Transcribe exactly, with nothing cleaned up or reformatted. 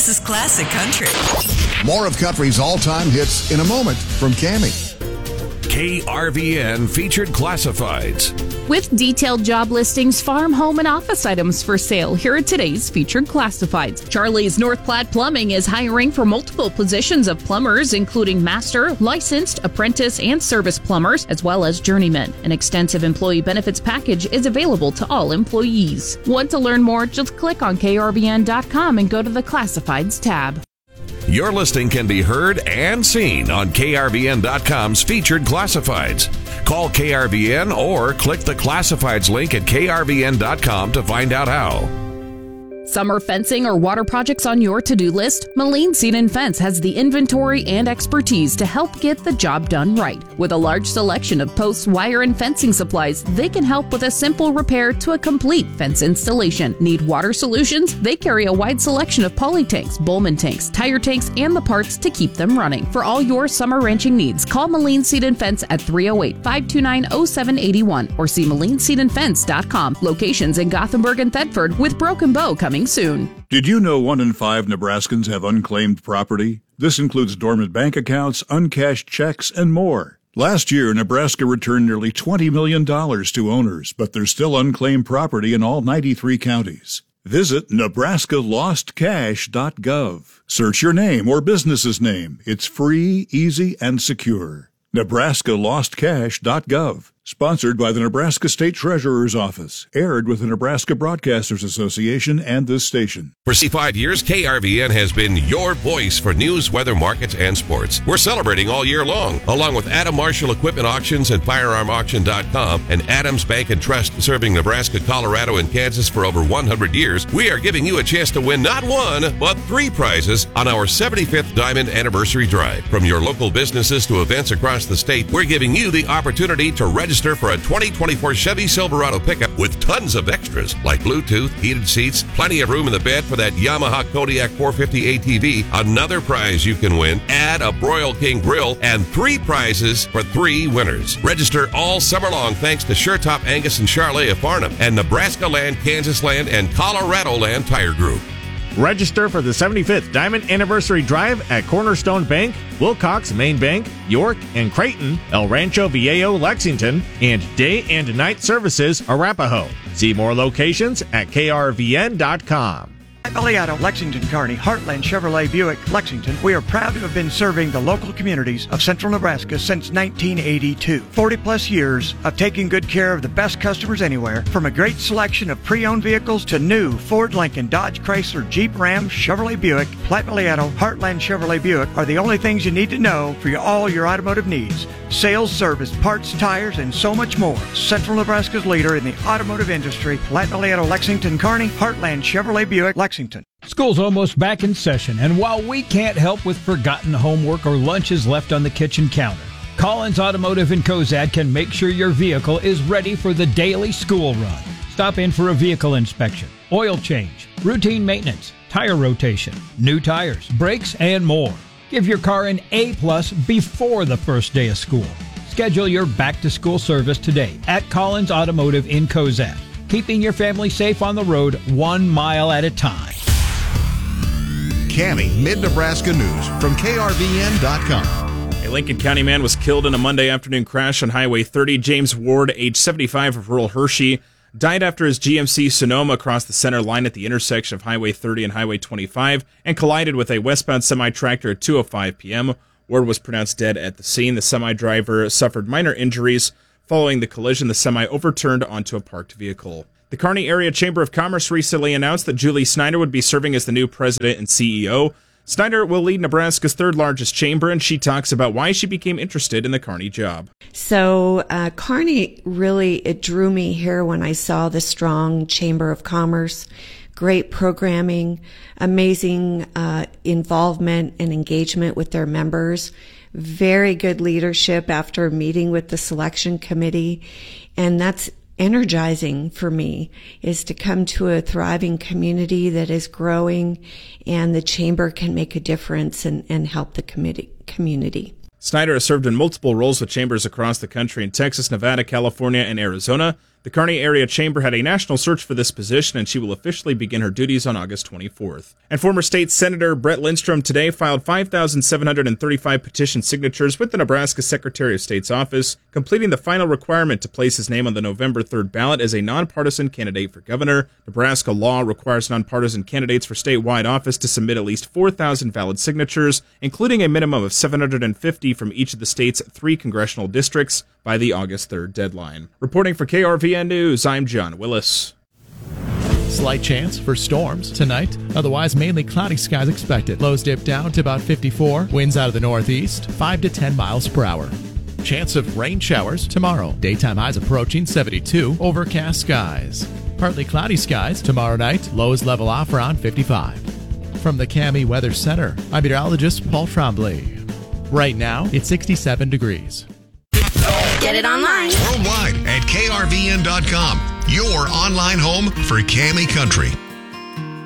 This is classic country. More of country's all-time hits in a moment from Cammie. K R V N featured classifieds. With detailed job listings, farm, home, and office items for sale, here are today's featured classifieds. Charlie's North Platte Plumbing is hiring for multiple positions of plumbers, including master, licensed, apprentice, and service plumbers, as well as journeymen. An extensive employee benefits package is available to all employees. Want to learn more? Just click on K R V N dot com and go to the Classifieds tab. Your listing can be heard and seen on K R V N dot com's featured classifieds. Call K R V N or click the classifieds link at K R V N dot com to find out how. Summer fencing or water projects on your to-do list? Moline Seed and Fence has the inventory and expertise to help get the job done right. With a large selection of posts, wire, and fencing supplies, they can help with a simple repair to a complete fence installation. Need water solutions? They carry a wide selection of poly tanks, Bowman tanks, tire tanks, and the parts to keep them running. For all your summer ranching needs, call Moline Seed and Fence at three oh eight, five two nine, oh seven eight one or see moline seed and fence dot com. Locations in Gothenburg and Thedford, with Broken Bow coming soon. Did you know one in five Nebraskans have unclaimed property? This includes dormant bank accounts, uncashed checks, and more. Last year, Nebraska returned nearly twenty million dollars to owners, but there's still unclaimed property in all ninety-three counties. Visit Nebraska Lost Cash dot gov. Search your name or business's name. It's free, easy, and secure. Nebraska Lost Cash dot gov. Sponsored by the Nebraska State Treasurer's Office. Aired with the Nebraska Broadcasters Association and this station. For sixty-five years, K R V N has been your voice for news, weather, markets, and sports. We're celebrating all year long, along with Adam Marshall Equipment Auctions and Firearm Auction dot com and Adams Bank and Trust, serving Nebraska, Colorado, and Kansas for over one hundred years. We are giving you a chance to win not one, but three prizes on our seventy-fifth Diamond Anniversary Drive. From your local businesses to events across the state, we're giving you the opportunity to register for a twenty twenty-four Chevy Silverado pickup with tons of extras like Bluetooth, heated seats, plenty of room in the bed for that Yamaha Kodiak four fifty A T V. Another prize you can win, add a Broil King grill, and three prizes for three winners. Register all summer long thanks to SureTop Angus and Charlet of Farnham and Nebraska Land, Kansas Land, and Colorado Land Tire Group. Register for the seventy-fifth Diamond Anniversary Drive at Cornerstone Bank, Wilcox, Main Bank, York, and Creighton, El Rancho Viejo, Lexington, and Day and Night Services, Arapahoe. See more locations at K R V N dot com. Valleyado, Lexington, Kearney, Heartland Chevrolet Buick, Lexington. We are proud to have been serving the local communities of central Nebraska since nineteen eighty-two. forty plus years of taking good care of the best customers anywhere, from a great selection of pre-owned vehicles to new Ford, Lincoln, Dodge, Chrysler, Jeep, Ram, Chevrolet Buick. Platte Valleyado, Heartland Chevrolet Buick are the only things you need to know for your, all your automotive needs. Sales, service, parts, tires, and so much more. Central Nebraska's leader in the automotive industry. Platte Valleyado, Lexington, Kearney, Heartland Chevrolet Buick, Lexington. School's almost back in session, and while we can't help with forgotten homework or lunches left on the kitchen counter, Collins Automotive in Cozad can make sure your vehicle is ready for the daily school run. Stop in for a vehicle inspection, oil change, routine maintenance, tire rotation, new tires, brakes, and more. Give your car an A-plus before the first day of school. Schedule your back-to-school service today at Collins Automotive in Cozad, keeping your family safe on the road one mile at a time. Cammie Mid-Nebraska News from K R V N dot com. A Lincoln County man was killed in a Monday afternoon crash on Highway thirty. James Ward, age seventy-five, of rural Hershey, died after his G M C Sonoma crossed the center line at the intersection of Highway thirty and Highway twenty-five and collided with a westbound semi-tractor at two oh five p.m. Ward was pronounced dead at the scene. The semi-driver suffered minor injuries. Following the collision, the semi overturned onto a parked vehicle. The Kearney Area Chamber of Commerce recently announced that Julie Snyder would be serving as the new president and C E O. Snyder will lead Nebraska's third largest chamber, and she talks about why she became interested in the Kearney job. So uh, Kearney really, it drew me here when I saw the strong Chamber of Commerce, great programming, amazing uh, involvement and engagement with their members, very good leadership after meeting with the selection committee, and that's energizing for me, is to come to a thriving community that is growing, and the chamber can make a difference and, and help the committee, community. Snyder has served in multiple roles with chambers across the country in Texas, Nevada, California, and Arizona. The Kearney Area Chamber had a national search for this position, and she will officially begin her duties on August twenty-fourth. And former state Senator Brett Lindstrom today filed five thousand seven hundred thirty-five petition signatures with the Nebraska Secretary of State's office, completing the final requirement to place his name on the November third ballot as a nonpartisan candidate for governor. Nebraska law requires nonpartisan candidates for statewide office to submit at least four thousand valid signatures, including a minimum of seven hundred fifty from each of the state's three congressional districts, by the August third deadline. Reporting for K R V N News, I'm John Willis. Slight chance for storms tonight. Otherwise, mainly cloudy skies expected. Lows dip down to about fifty-four. Winds out of the northeast, five to ten miles per hour. Chance of rain showers tomorrow. Daytime highs approaching seventy-two. Overcast skies. Partly cloudy skies tomorrow night. Lows level off around fifty-five. From the Cami Weather Center, I'm meteorologist Paul Trombley. Right now, it's sixty-seven degrees. Get it online. Worldwide at K R V N dot com. Your online home for Cami Country.